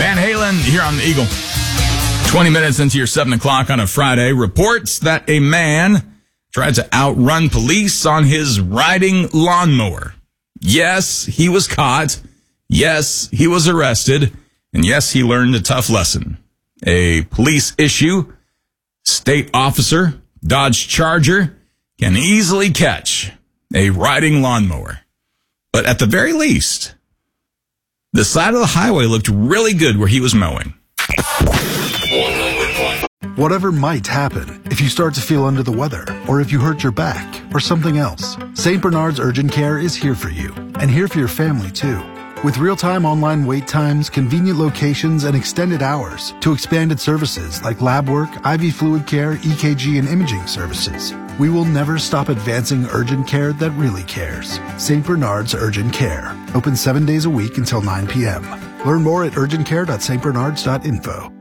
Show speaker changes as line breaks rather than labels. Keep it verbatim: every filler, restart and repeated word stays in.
Van Halen here on the Eagle. twenty minutes into your seven o'clock on a Friday. Reports that a man tried to outrun police on his riding lawnmower. Yes, he was caught. Yes, he was arrested. And yes, he learned a tough lesson. A police issue, state officer, Dodge Charger, can easily catch a riding lawnmower. But at the very least, the side of the highway looked really good where he was mowing.
Whatever might happen, if you start to feel under the weather, or if you hurt your back, or something else, Saint Bernard's Urgent Care is here for you, and here for your family too. With real-time online wait times, convenient locations, and extended hours to expanded services like lab work, I V fluid care, E K G, and imaging services, we will never stop advancing urgent care that really cares. Saint Bernard's Urgent Care. Open seven days a week until nine p.m. Learn more at urgent care dot st bernards dot info.